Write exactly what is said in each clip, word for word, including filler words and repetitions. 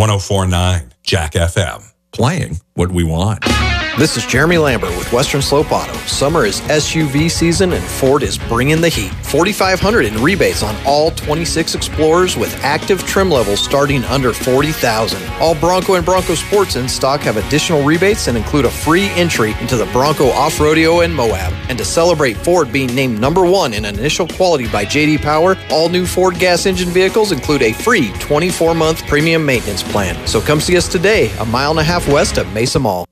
one oh four point nine Jack F M. Playing what we want. This is Jeremy Lambert with Western Slope Auto. Summer is S U V season and Ford is bringing the heat. forty-five hundred dollars in rebates on all twenty-six Explorers with active trim levels starting under forty thousand dollars. All Bronco and Bronco Sports in stock have additional rebates and include a free entry into the Bronco Off-Rodeo and Moab. And to celebrate Ford being named number one in initial quality by J D Power, all new Ford gas engine vehicles include a free twenty-four month premium maintenance plan. So come see us today, a mile and a half west of Mesa Mall.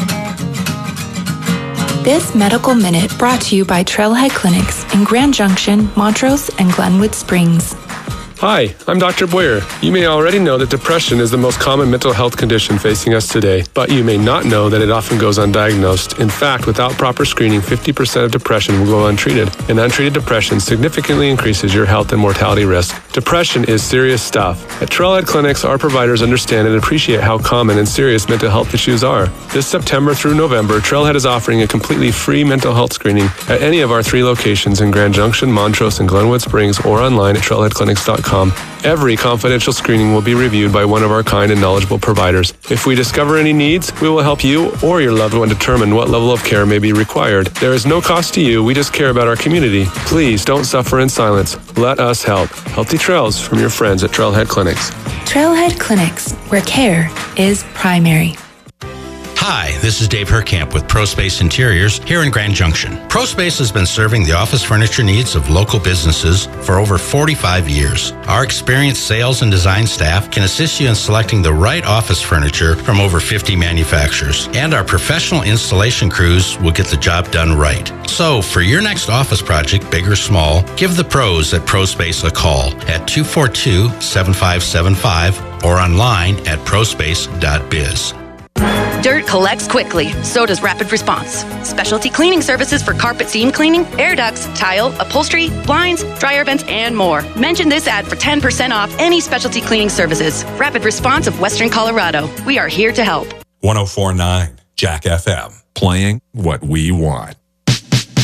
This Medical Minute brought to you by Trailhead Clinics in Grand Junction, Montrose, and Glenwood Springs. Hi, I'm Doctor Boyer. You may already know that depression is the most common mental health condition facing us today, but you may not know that it often goes undiagnosed. In fact, without proper screening, fifty percent of depression will go untreated, and untreated depression significantly increases your health and mortality risk. Depression is serious stuff. At Trailhead Clinics, our providers understand and appreciate how common and serious mental health issues are. This September through November, Trailhead is offering a completely free mental health screening at any of our three locations in Grand Junction, Montrose, and Glenwood Springs, or online at trailhead clinics dot com. Every confidential screening will be reviewed by one of our kind and knowledgeable providers. If we discover any needs, we will help you or your loved one determine what level of care may be required. There is no cost to you. We just care about our community. Please don't suffer in silence. Let us help. Healthy trails from your friends at Trailhead Clinics. Trailhead Clinics, where care is primary. Hi, this is Dave Herkamp with ProSpace Interiors here in Grand Junction. ProSpace has been serving the office furniture needs of local businesses for over forty-five years. Our experienced sales and design staff can assist you in selecting the right office furniture from over fifty manufacturers. And our professional installation crews will get the job done right. So, for your next office project, big or small, give the pros at ProSpace a call at two four two, seven five seven five or online at prospace dot biz. Dirt collects quickly, so does Rapid Response. Specialty cleaning services for carpet seam cleaning, air ducts, tile, upholstery, blinds, dryer vents, and more. Mention this ad for ten percent off any specialty cleaning services. Rapid Response of Western Colorado. We are here to help. one oh four point nine Jack F M. Playing what we want.